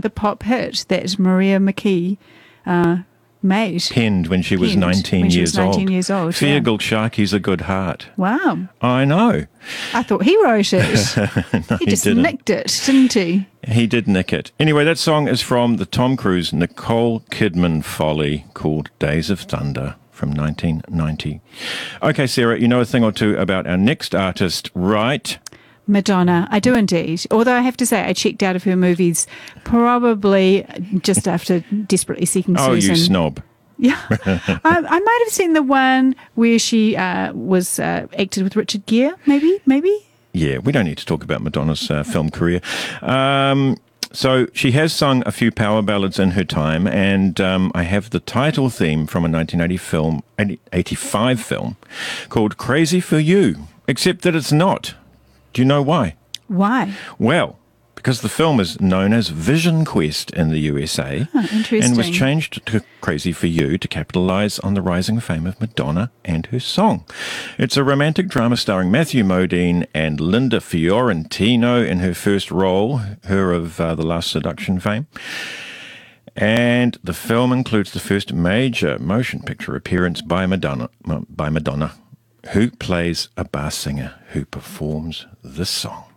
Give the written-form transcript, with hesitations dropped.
the pop hit that Maria McKee made. Penned when she was 19 when she years was 19 years old. Feargal Sharky's a good heart. Wow. I know. I thought he wrote it. No, he just didn't. nicked it, didn't he? He did nick it. Anyway, that song is from the Tom Cruise, Nicole Kidman folly called Days of Thunder from 1990. Okay, Sarah, you know a thing or two about our next artist, right? Madonna, I do indeed. Although I have to say, I checked out of her movies probably just after Desperately Seeking Oh, Susan. you snob. Yeah. I might have seen the one where she was acted with Richard Gere, maybe? Yeah, we don't need to talk about Madonna's film career. So she has sung a few power ballads in her time, and I have the title theme from a 1985 film called Crazy for You, except that it's not. Do you know why? Why? Well, because the film is known as Vision Quest in the USA Interesting. and was changed to Crazy for You to capitalize on the rising fame of Madonna and her song. It's a romantic drama starring Matthew Modine and Linda Fiorentino in her first role, her of The Last Seduction fame. And the film includes the first major motion picture appearance by Madonna, who plays a bar singer who performs this song.